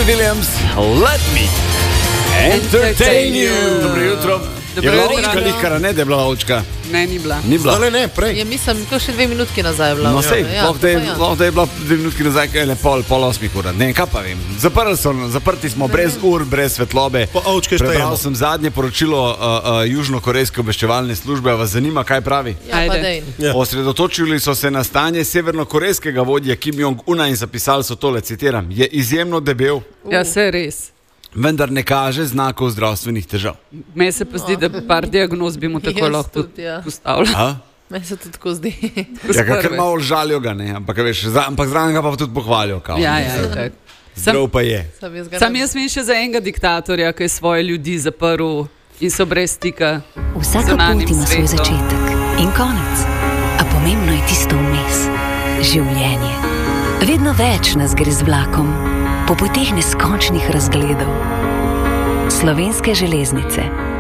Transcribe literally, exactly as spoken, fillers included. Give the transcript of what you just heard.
Williams, Let Me Entertain You. Dobro jutro. Je bila ovčka lihkara, ne, da je bila ovčka? Ne, ni bila. Ni bila. Zdaj ne, prej. Ja, mislim, to še dve minutki nazaj je bila. No sej, ja, lahko da je, ja. lahko da je bila dve minutki nazaj, kaj je pol, pol osmih ura. Ne, kaj pa vem. Zaprli so, zaprti smo brez ur, brez svetlobe. Po ovčke Prebral štejemo. sem zadnje poročilo uh, uh, južnokorejske obveščevalne službe. Vas zanima, kaj pravi? Ja, pa Ajde. dej. Ja. Osredotočili so se na stanje severnokorejskega vodja Kim Jong-una in zapisali so tole, citiram, je izjemno debel, Ja, se res. vendar ne kaže znakov zdravstvenih težav. Meni se pa zdi, da par diagnoz bi mu tako Jaz lahko tudi, ja. postavila. A? Meni se to tako zdi. Ja, ker malo žalijo ga, ne, ampak, veš, zra, ampak zraven ga pa tudi pohvalijo. Kao, Ja, ne. ja, itak. Zdrav pa je. Sam jaz ga Sam ne- jaz vem še za enega diktatorja, ki je svoje ljudi zaprl in so brez stika. Vsaka zunanjim pot ima svoj svetom. začetek in konec, a pomembno je tisto vmes, življenje. Vedno več nas gre z vlakom, po poteh neskončnih razgledov. Slovenske železnice.